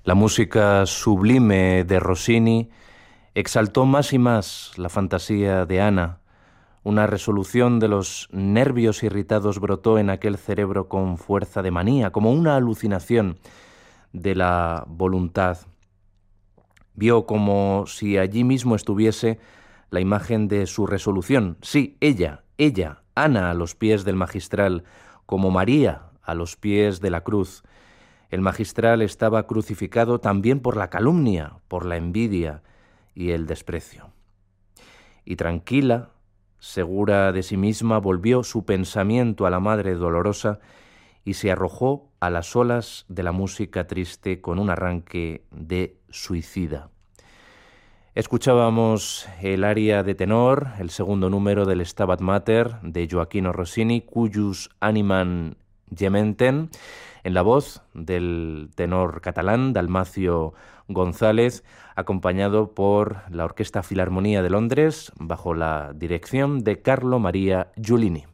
La música sublime de Rossini exaltó más y más la fantasía de Ana. Una resolución de los nervios irritados brotó en aquel cerebro con fuerza de manía, como una alucinación de la voluntad. Vio como si allí mismo estuviese la imagen de su resolución. Sí, ella, Ana a los pies del magistral, como María a los pies de la cruz. El magistral estaba crucificado también por la calumnia, por la envidia y el desprecio. Y tranquila, segura de sí misma, volvió su pensamiento a la Madre Dolorosa y se arrojó a las olas de la música triste con un arranque de suicida. Escuchábamos el aria de tenor, el segundo número del Stabat Mater de Gioachino Rossini, Cuius animam gementen, en la voz del tenor catalán Dalmacio González, acompañado por la Orquesta Filarmonía de Londres, bajo la dirección de Carlo Maria Giulini.